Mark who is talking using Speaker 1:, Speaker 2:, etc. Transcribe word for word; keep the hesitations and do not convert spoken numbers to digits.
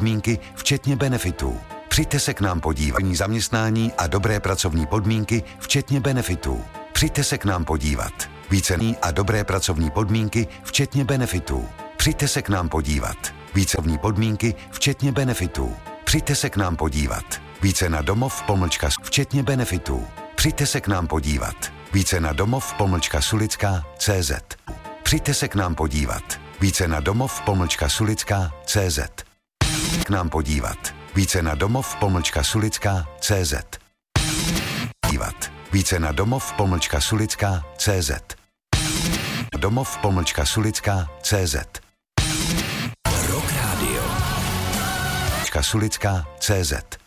Speaker 1: podmínky, včetně benefitů. Přijďte se k nám podívat. Zaměstnání a dobré pracovní podmínky, včetně benefitů. Přijďte se k nám podívat. Více a dobré pracovní podmínky, včetně benefitů. Přijďte se k nám podívat. Vícevní podmínky, včetně benefitů. Přijďte se k nám podívat. Více na domov pomlčka včetně benefitů. Přijďte se k nám podívat. Více na domov pomlčka sulická tečka cé zet. Přijďte se k nám podívat. Více na domov pomlčka sulická tečka cé zet. K nám podívat. Více na domov pomlčka sulická tečka cé zet. Dívat. Více na domov pomlčka sulická tečka cé zet. Domov pomlčka sulická tečka cé zet.
Speaker 2: Rock Radio.
Speaker 1: Sulická tečka cé zet.